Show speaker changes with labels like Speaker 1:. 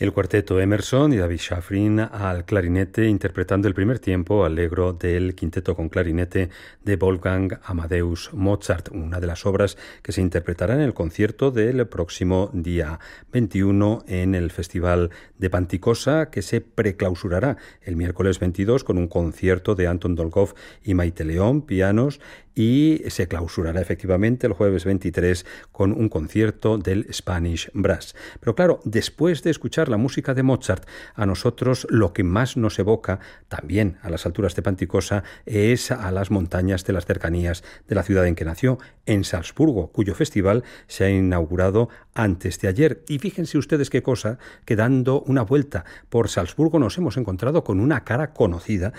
Speaker 1: El cuarteto Emerson y David Shafrin al clarinete interpretando el primer tiempo allegro del quinteto con clarinete de Wolfgang Amadeus Mozart, una de las obras que se interpretará en el concierto del próximo día 21 en el Festival de Panticosa, que se preclausurará el miércoles 22 con un concierto de Anton Dolgov y Maite León, pianos, y se clausurará efectivamente el jueves 23 con un concierto del Spanish Brass. Pero claro, después de escuchar la música de Mozart, a nosotros lo que más nos evoca, también a las alturas de Panticosa, es a las montañas de las cercanías de la ciudad en que nació, en Salzburgo, cuyo festival se ha inaugurado antes de ayer. Y fíjense ustedes qué cosa, que dando una vuelta por Salzburgo nos hemos encontrado con una cara conocida